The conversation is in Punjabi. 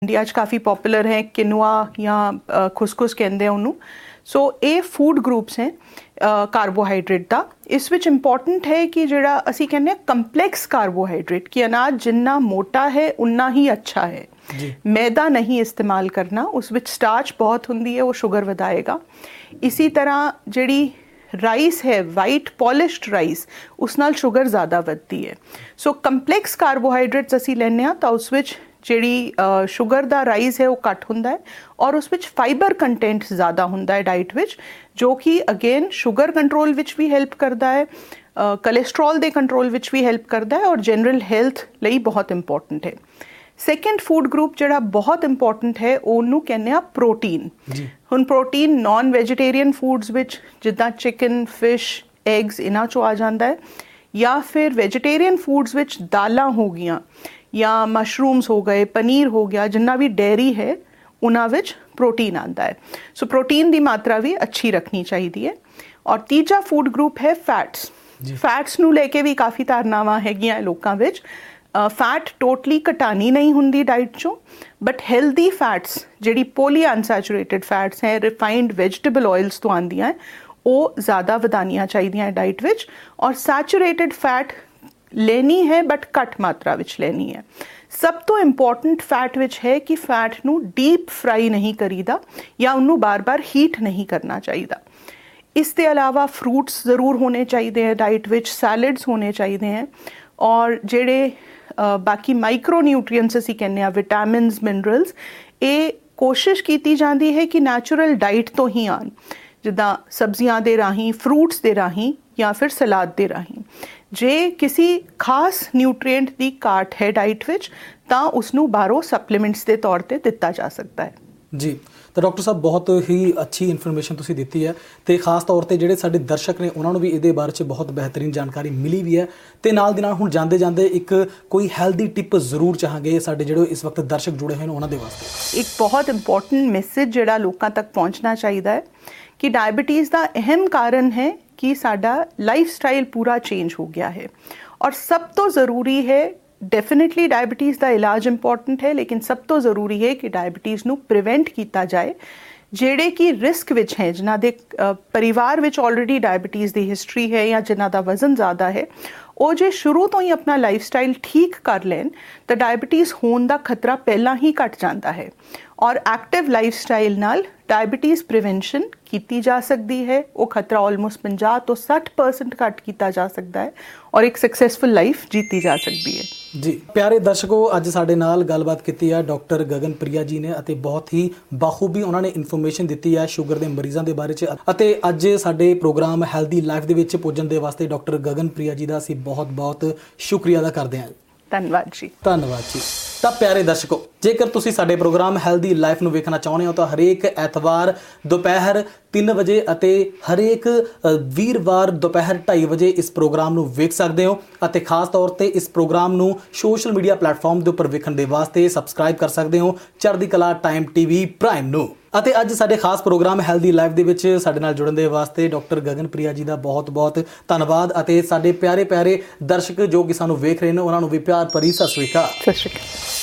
ਇੰਡੀਆ 'ਚ ਕਾਫੀ ਪਪੂਲਰ ਹੈ ਕਿਨੂਆ ਜਾਂ ਖੁਸਖੁਸ ਕਹਿੰਦੇ ਆ ਉਹਨੂੰ। ਸੋ ਇਹ ਫੂਡ ਗਰੁੱਪਸ ਹੈ ਕਾਰਬੋਹਾਈਡਰੇਟ ਦਾ। ਇਸ ਵਿੱਚ ਇੰਪੋਰਟੈਂਟ ਹੈ ਕਿ ਜਿਹੜਾ ਅਸੀਂ ਕਹਿੰਦੇ ਹਾਂ ਕੰਪਲੈਕਸ ਕਾਰਬੋਹਾਈਡਰੇਟ, ਕਿ ਅਨਾਜ ਜਿੰਨਾ ਮੋਟਾ ਹੈ ਉਨਾ ਹੀ ਅੱਛਾ ਹੈ। ਮੈਦਾ ਨਹੀਂ ਇਸਤੇਮਾਲ ਕਰਨਾ, ਉਸ ਵਿੱਚ ਸਟਾਰਚ ਬਹੁਤ ਹੁੰਦੀ ਹੈ, ਉਹ ਸ਼ੂਗਰ ਵਧਾਏਗਾ। ਇਸੀ ਤਰ੍ਹਾਂ ਜਿਹੜੀ ਰਾਈਸ ਹੈ, ਵਾਈਟ ਪੋਲਿਸ਼ਡ ਰਾਈਸ, ਉਸ ਨਾਲ ਸ਼ੂਗਰ ਜ਼ਿਆਦਾ ਵੱਧਦੀ ਹੈ। ਸੋ ਕੰਪਲੈਕਸ ਕਾਰਬੋਹਾਈਡਰੇਟਸ ਅਸੀਂ ਲੈਂਦੇ ਹਾਂ ਤਾਂ ਉਸ ਵਿੱਚ ਜਿਹੜੀ ਸ਼ੂਗਰ ਦਾ ਰਾਈਜ਼ ਹੈ ਉਹ ਘੱਟ ਹੁੰਦਾ ਹੈ ਔਰ ਉਸ ਵਿੱਚ ਫਾਈਬਰ ਕੰਟੈਂਟ ਜ਼ਿਆਦਾ ਹੁੰਦਾ ਹੈ ਡਾਈਟ ਵਿੱਚ, ਜੋ ਕਿ ਅਗੇਨ ਸ਼ੂਗਰ ਕੰਟਰੋਲ ਵਿੱਚ ਵੀ ਹੈਲਪ ਕਰਦਾ ਹੈ, ਕੋਲੇਸਟਰੋਲ ਦੇ ਕੰਟਰੋਲ ਵਿੱਚ ਵੀ ਹੈਲਪ ਕਰਦਾ ਹੈ ਔਰ ਜਨਰਲ ਹੈਲਥ ਲਈ ਬਹੁਤ ਇੰਪੋਰਟੈਂਟ ਹੈ। ਸੈਕੰਡ ਫੂਡ ਗਰੁੱਪ ਜਿਹੜਾ ਬਹੁਤ ਇੰਪੋਰਟੈਂਟ ਹੈ ਉਹਨੂੰ ਕਹਿੰਦੇ ਆ ਪ੍ਰੋਟੀਨ। ਹੁਣ ਪ੍ਰੋਟੀਨ ਨਾਨ ਵੈਜੀਟੇਰੀਅਨ ਫੂਡਸ ਵਿੱਚ ਜਿੱਦਾਂ ਚਿਕਨ, ਫਿਸ਼, ਐਗਸ ਇਹਨਾਂ 'ਚੋਂ ਆ ਜਾਂਦਾ ਹੈ, ਜਾਂ ਫਿਰ ਵੈਜੀਟੇਰੀਅਨ ਫੂਡਸ ਵਿੱਚ ਦਾਲਾਂ ਹੋ ਗਈਆਂ ਜਾਂ ਮਸ਼ਰੂਮਸ ਹੋ ਗਏ, ਪਨੀਰ ਹੋ ਗਿਆ, ਜਿੰਨਾ ਵੀ ਡੇਅਰੀ ਹੈ ਉਹਨਾਂ ਵਿੱਚ ਪ੍ਰੋਟੀਨ ਆਉਂਦਾ ਹੈ। ਸੋ ਪ੍ਰੋਟੀਨ ਦੀ ਮਾਤਰਾ ਵੀ ਅੱਛੀ ਰੱਖਣੀ ਚਾਹੀਦੀ ਹੈ। ਔਰ ਤੀਜਾ ਫੂਡ ਗਰੁੱਪ ਹੈ ਫੈਟਸ। ਫੈਟਸ ਨੂੰ ਲੈ ਕੇ ਵੀ ਕਾਫੀ ਧਾਰਨਾਵਾਂ ਹੈਗੀਆਂ ਲੋਕਾਂ ਵਿੱਚ। ਫੈਟ ਟੋਟਲੀ ਘਟਾਣੀ ਨਹੀਂ ਹੁੰਦੀ ਡਾਈਟ 'ਚੋਂ, ਬਟ ਹੈਲਦੀ ਫੈਟਸ ਜਿਹੜੀ ਪੋਲੀ ਅਨਸੈਚੂਰੇਟਡ ਫੈਟਸ ਹੈ, ਰਿਫਾਈਨਡ ਵੈਜੀਟੇਬਲ ਆਇਲਸ ਤੋਂ ਆਉਂਦੀਆਂ ਹੈ, ਉਹ ਜ਼ਿਆਦਾ ਵਧਾਉਣੀਆਂ ਚਾਹੀਦੀਆਂ ਡਾਈਟ ਵਿੱਚ। ਔਰ ਸੈਚੂਰੇਟਡ ਫੈਟ ਲੈਣੀ ਹੈ ਬਟ ਘੱਟ ਮਾਤਰਾ ਵਿੱਚ ਲੈਣੀ ਹੈ। ਸਭ ਤੋਂ ਇੰਪੋਰਟੈਂਟ ਫੈਟ ਵਿੱਚ ਹੈ ਕਿ ਫੈਟ ਨੂੰ ਡੀਪ ਫਰਾਈ ਨਹੀਂ ਕਰੀਦਾ ਜਾਂ ਉਹਨੂੰ ਬਾਰ-ਬਾਰ ਹੀਟ ਨਹੀਂ ਕਰਨਾ ਚਾਹੀਦਾ। ਇਸ ਦੇ ਇਲਾਵਾ ਫਰੂਟਸ ਜ਼ਰੂਰ ਹੋਣੇ ਚਾਹੀਦੇ ਹੈ ਡਾਈਟ ਵਿੱਚ, ਸੈਲਡਸ ਹੋਣੇ ਚਾਹੀਦੇ ਹੈ ਔਰ ਜਿਹੜੇ ਬਾਕੀ ਮਾਈਕਰੋ ਨਿਊਟਰੀਐਂਟਸ ਅਸੀਂ ਕਹਿੰਦੇ ਹਾਂ, ਵਿਟਾਮਿਨਸ, ਮਿਨਰਲਸ, ਇਹ ਕੋਸ਼ਿਸ਼ ਕੀਤੀ ਜਾਂਦੀ ਹੈ ਕਿ ਨੈਚੁਰਲ ਡਾਈਟ ਤੋਂ ਹੀ ਆਉਣ, ਜਿੱਦਾਂ ਸਬਜ਼ੀਆਂ ਦੇ ਰਾਹੀਂ, ਫਰੂਟਸ ਦੇ ਰਾਹੀਂ ਜਾਂ ਫਿਰ ਸਲਾਦ ਦੇ ਰਾਹੀਂ। ਜੇ ਕਿਸੇ ਖਾਸ ਨਿਊਟਰੀਐਂਟ ਦੀ ਘਾਟ ਹੈ ਡਾਈਟ ਵਿੱਚ ਤਾਂ ਉਸਨੂੰ ਬਾਹਰੋਂ ਸਪਲੀਮੈਂਟਸ ਦੇ ਤੌਰ ਤੇ ਦਿੱਤਾ ਜਾ ਸਕਦਾ ਹੈ। ਜੀ, ਤਾਂ ਡਾਕਟਰ ਸਾਹਿਬ ਬਹੁਤ ਹੀ ਅੱਛੀ ਇਨਫੋਰਮੇਸ਼ਨ ਤੁਸੀਂ ਦਿੱਤੀ ਹੈ ਅਤੇ ਖਾਸ ਤੌਰ 'ਤੇ ਜਿਹੜੇ ਸਾਡੇ ਦਰਸ਼ਕ ਨੇ ਉਹਨਾਂ ਨੂੰ ਵੀ ਇਹਦੇ ਬਾਰੇ 'ਚ ਬਹੁਤ ਬਿਹਤਰੀਨ ਜਾਣਕਾਰੀ ਮਿਲੀ ਵੀ ਹੈ। ਅਤੇ ਨਾਲ ਦੀ ਨਾਲ ਹੁਣ ਜਾਂਦੇ ਜਾਂਦੇ ਇੱਕ ਕੋਈ ਹੈਲਦੀ ਟਿਪ ਜ਼ਰੂਰ ਚਾਹਾਂਗੇ ਸਾਡੇ ਜਿਹੜੇ ਇਸ ਵਕਤ ਦਰਸ਼ਕ ਜੁੜੇ ਹੋਏ ਨੇ ਉਹਨਾਂ ਦੇ ਵਾਸਤੇ। ਇੱਕ ਬਹੁਤ ਇੰਪੋਰਟੈਂਟ ਮੈਸੇਜ ਜਿਹੜਾ ਲੋਕਾਂ ਤੱਕ ਪਹੁੰਚਣਾ ਚਾਹੀਦਾ ਹੈ ਕਿ ਡਾਇਬਟੀਜ਼ ਦਾ ਅਹਿਮ ਕਾਰਨ ਹੈ ਕਿ ਸਾਡਾ ਲਾਈਫ ਸਟਾਈਲ ਪੂਰਾ ਚੇਂਜ ਹੋ ਗਿਆ ਹੈ। ਔਰ ਸਭ ਤੋਂ ਜ਼ਰੂਰੀ ਹੈ, ਡੈਫੀਨੇਟਲੀ ਡਾਇਬਟੀਜ਼ ਦਾ ਇਲਾਜ ਇੰਪੋਰਟੈਂਟ ਹੈ, ਲੇਕਿਨ ਸਭ ਤੋਂ ਜ਼ਰੂਰੀ ਹੈ ਕਿ ਡਾਇਬਟੀਜ਼ ਨੂੰ ਪ੍ਰੀਵੈਂਟ ਕੀਤਾ ਜਾਏ। ਜਿਹੜੇ ਕਿ ਰਿਸਕ ਵਿੱਚ ਹੈ, ਜਿਨ੍ਹਾਂ ਦੇ ਪਰਿਵਾਰ ਵਿੱਚ ਆਲਰੇਡੀ ਡਾਇਬਟੀਜ਼ ਦੀ ਹਿਸਟਰੀ ਹੈ ਜਾਂ ਜਿਨ੍ਹਾਂ ਦਾ ਵਜ਼ਨ ਜ਼ਿਆਦਾ ਹੈ, ਉਹ ਜੇ ਸ਼ੁਰੂ ਤੋਂ ਹੀ ਆਪਣਾ ਲਾਈਫ ਸਟਾਈਲ ਠੀਕ ਕਰ ਲੈਣ ਤਾਂ ਡਾਇਬਟੀਜ਼ ਹੋਣ ਦਾ ਖਤਰਾ ਪਹਿਲਾਂ ਹੀ ਘਟ ਜਾਂਦਾ ਹੈ। ਔਰ ਐਕਟਿਵ ਲਾਈਫ ਸਟਾਈਲ ਨਾਲ ਡਾਇਬਟੀਜ਼ ਪ੍ਰੀਵੈਂਸ਼ਨ ਕੀਤੀ ਜਾ ਸਕਦੀ ਹੈ। ਉਹ ਖਤਰਾ ਆਲਮੋਸਟ 50 ਤੋਂ 60% ਘੱਟ ਕੀਤਾ ਜਾ ਸਕਦਾ ਹੈ ਔਰ ਇੱਕ ਸਕਸੈਸਫੁਲ ਲਾਈਫ ਜੀਤੀ ਜਾ ਸਕਦੀ ਹੈ। ਜੀ ਪਿਆਰੇ ਦਰਸ਼ਕੋ, ਅੱਜ ਸਾਡੇ ਨਾਲ ਗੱਲਬਾਤ ਕੀਤੀ ਹੈ ਡਾਕਟਰ ਗਗਨਪ੍ਰਿਆ ਜੀ ਨੇ ਅਤੇ ਬਹੁਤ ਹੀ ਬਾਖੂਬੀ ਉਹਨਾਂ ਨੇ ਇਨਫੋਰਮੇਸ਼ਨ ਦਿੱਤੀ ਹੈ ਸ਼ੂਗਰ ਦੇ ਮਰੀਜ਼ਾਂ ਦੇ ਬਾਰੇ 'ਚ। ਅਤੇ ਅੱਜ ਸਾਡੇ ਪ੍ਰੋਗਰਾਮ ਹੈਲਦੀ ਲਾਈਫ ਦੇ ਵਿੱਚ ਪੁੱਜਣ ਦੇ ਵਾਸਤੇ ਡਾਕਟਰ ਗਗਨਪ੍ਰਿਆ ਜੀ ਦਾ ਅਸੀਂ ਬਹੁਤ ਬਹੁਤ ਸ਼ੁਕਰੀਆ ਅਦਾ ਕਰਦੇ ਹਾਂ। ਧੰਨਵਾਦ ਜੀ। ਧੰਨਵਾਦ ਜੀ। ਤਾਂ ਪਿਆਰੇ ਦਰਸ਼ਕੋ, ਜੇਕਰ ਤੁਸੀਂ ਸਾਡੇ ਪ੍ਰੋਗਰਾਮ ਹੈਲਦੀ ਲਾਈਫ ਨੂੰ ਵੇਖਣਾ ਚਾਹੁੰਦੇ ਹੋ ਤਾਂ ਹਰੇਕ ਐਤਵਾਰ ਦੁਪਹਿਰ 3 ਵਜੇ ਅਤੇ ਹਰੇਕ ਵੀਰਵਾਰ ਦੁਪਹਿਰ 2:30 ਵਜੇ ਇਸ ਪ੍ਰੋਗਰਾਮ ਨੂੰ ਵੇਖ ਸਕਦੇ ਹੋ। ਅਤੇ ਖਾਸ ਤੌਰ 'ਤੇ ਇਸ ਪ੍ਰੋਗਰਾਮ ਨੂੰ ਸੋਸ਼ਲ ਮੀਡੀਆ ਪਲੇਟਫਾਰਮ ਦੇ ਉੱਪਰ ਵੇਖਣ ਦੇ ਵਾਸਤੇ ਸਬਸਕ੍ਰਾਈਬ ਕਰ ਸਕਦੇ ਹੋ ਚੜ੍ਹਦੀ ਕਲਾ ਟਾਈਮ TV ਪ੍ਰਾਈਮ ਨੂੰ। ਅਤੇ ਅੱਜ ਸਾਡੇ ਖਾਸ ਪ੍ਰੋਗਰਾਮ ਹੈਲਦੀ ਲਾਈਫ ਦੇ ਵਿੱਚ ਸਾਡੇ ਨਾਲ ਜੁੜਨ ਦੇ ਵਾਸਤੇ ਡਾਕਟਰ ਗਗਨਪ੍ਰਿਆ ਜੀ ਦਾ ਬਹੁਤ ਬਹੁਤ ਧੰਨਵਾਦ। ਅਤੇ ਸਾਡੇ ਪਿਆਰੇ ਪਿਆਰੇ ਦਰਸ਼ਕ ਜੋ ਕਿ ਸਾਨੂੰ ਵੇਖ ਰਹੇ ਨੇ ਉਹਨਾਂ ਨੂੰ ਵੀ ਪਿਆਰ ਭਰੀ ਸਤਿ ਸ਼੍ਰੀ ਅਕਾਲ। ਸਤਿ ਸ਼੍ਰੀ ਅਕਾਲ।